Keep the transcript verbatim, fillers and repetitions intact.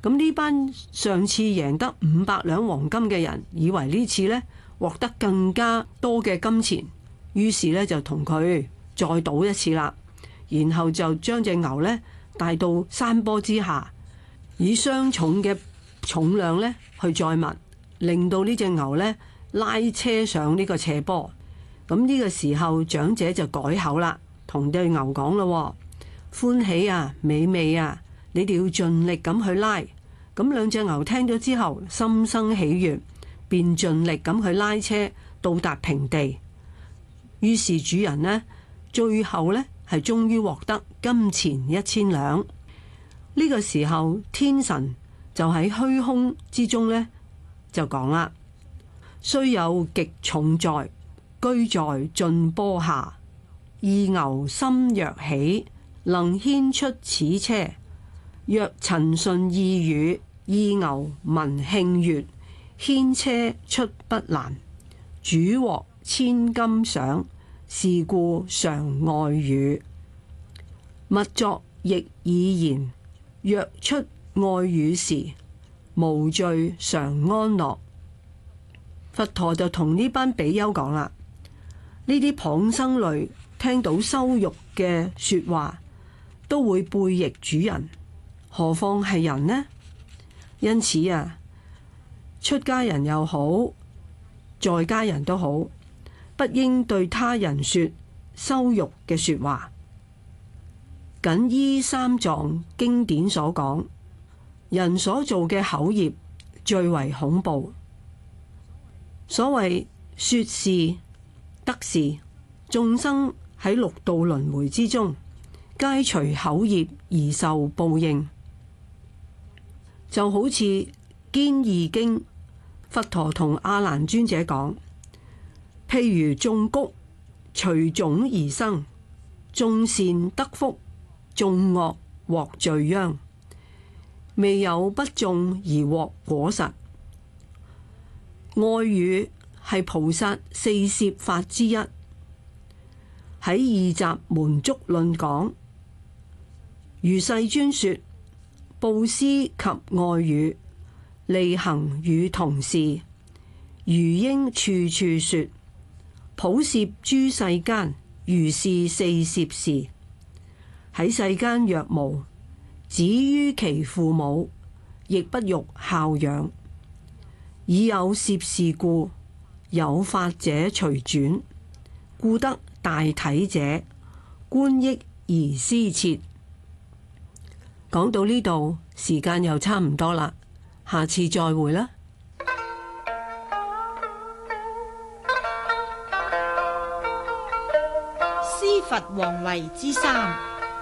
咁呢班上次贏得五百兩黃金嘅人，以為呢次呢獲得更加多嘅金錢，於是呢就同佢再賭一次啦。然後就將隻牛呢帶到山坡之下，以雙重嘅重量呢去載物，令到呢隻牛呢拉車上呢個斜坡。咁呢個時候長者就改口啦，同隻牛講咯：歡喜啊，美味啊，你哋要盡力咁去拉。咁兩隻牛聽咗之後，心生喜悅，便盡力咁去拉車到達平地。於是主人呢，最後呢係終於獲得金錢一千兩。呢個時候天神就喺虛空之中呢，就講啦：雖有極重載，居在盡坡下，二牛心若喜，能牽出此車。若陳順意語，二牛聞慶悅，牽車出不難。主獲千金賞，是故常愛語。勿作亦已言，若出愛語時，無罪常安樂。佛陀就同呢班比丘講啦：呢啲傍生類聽到羞辱嘅說話，都會背逆主人，何況係人呢？因此啊，出家人又好，在家人都好，不應對他人說羞辱嘅說話。僅依三藏經典所講，人所做嘅口業最為恐怖。所謂說是得是，眾生喺六道輪迴之中，皆隨口業而受報應。就好似《堅義經》，佛陀同阿難尊者講：譬如種谷，隨種而生，種善得福，種惡獲罪殃，未有不種而獲果實。愛語係菩薩四攝法之一。喺二集門足論講，如世尊說：布施及愛語，利行與同事，如應處處說。普攝諸世間，如是四攝事。喺世間若無，子於其父母，亦不欲孝養。已有攝事故，有法者隨轉，故得大體者，觀益而施設。講到呢度，時間又差唔多啦，下次再會啦。 師佛皇位之三。